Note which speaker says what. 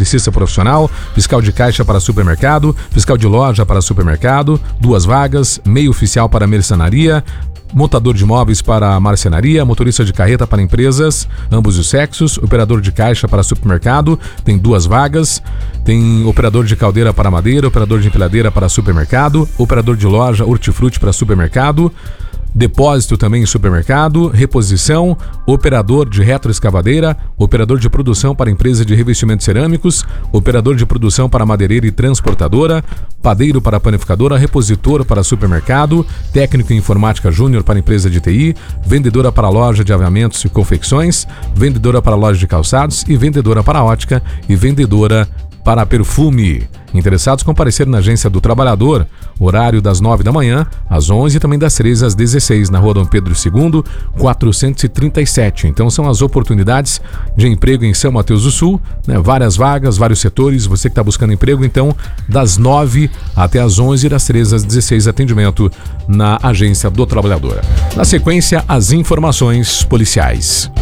Speaker 1: eletricista profissional, fiscal de caixa para supermercado, fiscal de loja para supermercado, 2 vagas, meio oficial para mercenaria, montador de móveis para marcenaria, motorista de carreta para empresas, ambos os sexos, operador de caixa para supermercado, tem 2 vagas, tem operador de caldeira para madeira, operador de empilhadeira para supermercado, operador de loja hortifruti para supermercado, depósito também em supermercado, reposição, operador de retroescavadeira, operador de produção para empresa de revestimentos cerâmicos, operador de produção para madeireira e transportadora, padeiro para panificadora, repositor para supermercado, técnico em informática júnior para empresa de TI, vendedora para loja de aviamentos e confecções, vendedora para loja de calçados e vendedora para ótica e vendedora para perfume. Interessados comparecer na Agência do Trabalhador, horário das 9 da manhã, às 11 e também das 13 às 16, na Rua Dom Pedro II, 437. Então são as oportunidades de emprego em São Mateus do Sul, né? Várias vagas, vários setores, você que está buscando emprego, então das 9 até às 11 e das 13 às 16, atendimento na Agência do Trabalhador. Na sequência, as informações policiais.